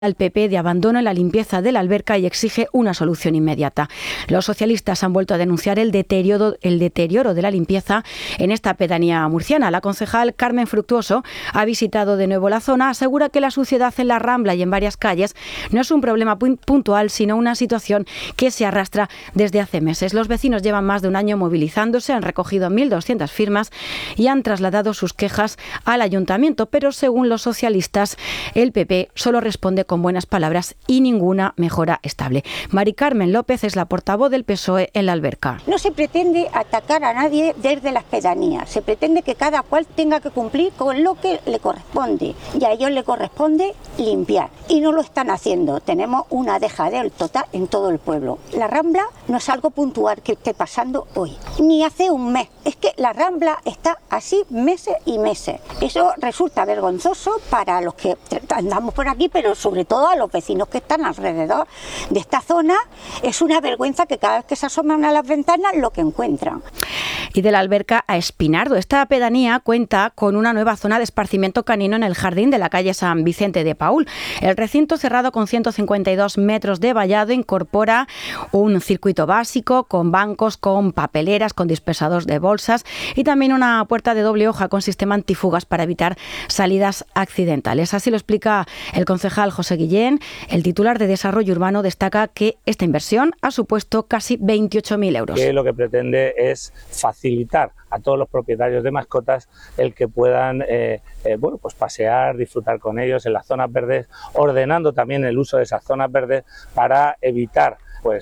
al PP de abandono en la limpieza de la alberca y exige una solución inmediata. Los socialistas han vuelto a denunciar el deterioro de la limpieza en esta pedanía murciana. La concejal Carmen Fructuoso ha visitado de nuevo la zona, asegura que la suciedad en la Rambla y en varias calles no es un problema puntual, sino una situación que se arrastra desde hace meses. Los vecinos llevan más de un año movilizándose, han recogido 1.200 firmas y han trasladado sus quejas al ayuntamiento, pero según los socialistas, el PP solo responde con buenas palabras y ninguna mejora estable. Mari Carmen López es la portavoz del PSOE en la alberca. No se pretende atacar a nadie desde las pedanías, se pretende que cada cual tenga que cumplir con lo que le corresponde y a ellos le corresponde limpiar y no lo están haciendo. Tenemos una dejadez total en todo el pueblo. La Rambla no es algo puntual que esté pasando hoy, ni hace un mes. Es que la Rambla está así meses y meses. Eso resulta vergonzoso para los que andamos por aquí, pero sobre todo a los vecinos que están alrededor de esta zona. Es una vergüenza que cada vez que se asoman a las ventanas lo que encuentran. Y de la alberca a Espinardo. Esta pedanía cuenta con una nueva zona de esparcimiento canino en el jardín de la calle San Vicente de Paúl. El recinto, cerrado con 152 metros de vallado, incorpora un circuito básico con bancos, con papeleras, con dispensadores de bolsas y también una puerta de doble hoja con sistema antifugas para evitar salidas accidentales. Así lo explica el concejal José Guillén. El titular de Desarrollo Urbano desta que esta inversión ha supuesto casi 28.000 euros. Que lo que pretende es facilitar a todos los propietarios de mascotas el que puedan pues pasear, disfrutar con ellos en las zonas verdes, ordenando también el uso de esas zonas verdes para evitar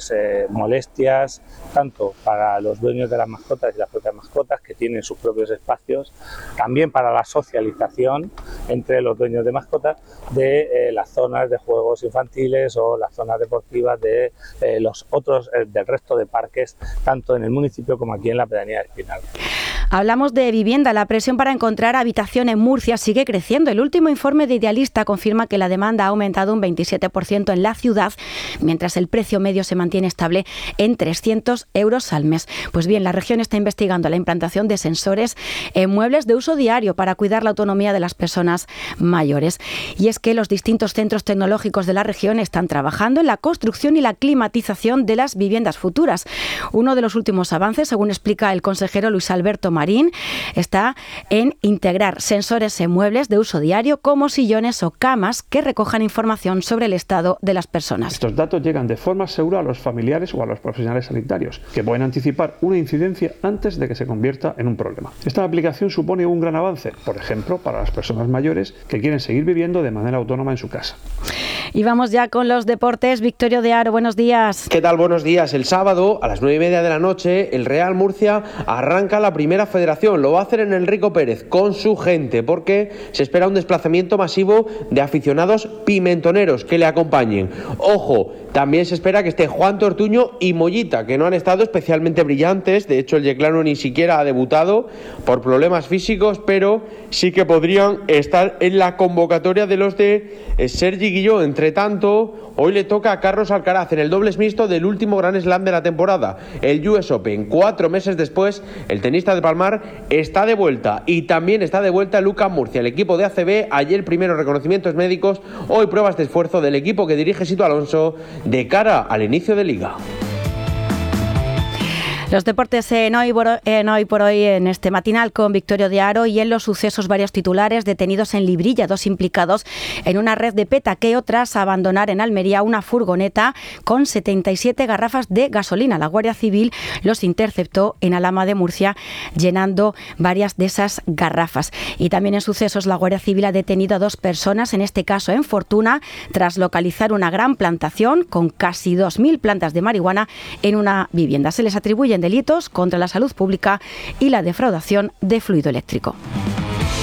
molestias tanto para los dueños de las mascotas y las propias mascotas, que tienen sus propios espacios, también para la socialización entre los dueños de mascotas de las zonas de juegos infantiles o las zonas deportivas de los otros del resto de parques, tanto en el municipio como aquí en la pedanía de Espinardo. Hablamos de vivienda. La presión para encontrar habitación en Murcia sigue creciendo. El último informe de Idealista confirma que la demanda ha aumentado un 27% en la ciudad, mientras el precio medio se mantiene estable en 300 euros al mes. Pues bien, la región está investigando la implantación de sensores en muebles de uso diario para cuidar la autonomía de las personas mayores. Y es que los distintos centros tecnológicos de la región están trabajando en la construcción y la climatización de las viviendas futuras. Uno de los últimos avances, según explica el consejero Luis Alberto Marín, está en integrar sensores en muebles de uso diario como sillones o camas que recojan información sobre el estado de las personas. Estos datos llegan de forma segura a los familiares o a los profesionales sanitarios, que pueden anticipar una incidencia antes de que se convierta en un problema. Esta aplicación supone un gran avance, por ejemplo, para las personas mayores que quieren seguir viviendo de manera autónoma en su casa. Y vamos ya con los deportes. Victorio de Aro, buenos días. ¿Qué tal? Buenos días. El sábado, a las 9:30 de la noche, el Real Murcia arranca la primera federación. Lo va a hacer en Enrico Pérez con su gente, porque se espera un desplazamiento masivo de aficionados pimentoneros que le acompañen. Ojo, también se espera que esté Juan Tortuño y Mollita, que no han estado especialmente brillantes. De hecho, el yeclano ni siquiera ha debutado por problemas físicos, pero sí que podrían estar en la convocatoria de los de Sergi Guilló. Entre tanto, hoy le toca a Carlos Alcaraz en el dobles mixto del último Grand Slam de la temporada, el US Open. 4 meses después, el tenista de Palmar está de vuelta, y también está de vuelta Lucas Murcia, el equipo de ACB. Ayer primeros reconocimientos médicos, hoy pruebas de esfuerzo del equipo que dirige Sito Alonso de cara al inicio de Liga. Los deportes en hoy por hoy en este matinal con Victorio de Aro. Y en los sucesos, varios titulares: detenidos en Librilla 2 implicados en una red de petaqueo tras abandonar en Almería una furgoneta con 77 garrafas de gasolina. La Guardia Civil los interceptó en Alhama de Murcia, llenando varias de esas garrafas. Y también en sucesos, la Guardia Civil ha detenido a 2 personas, en este caso en Fortuna, tras localizar una gran plantación con casi 2.000 plantas de marihuana en una vivienda. Se les atribuyen delitos contra la salud pública y la defraudación de fluido eléctrico.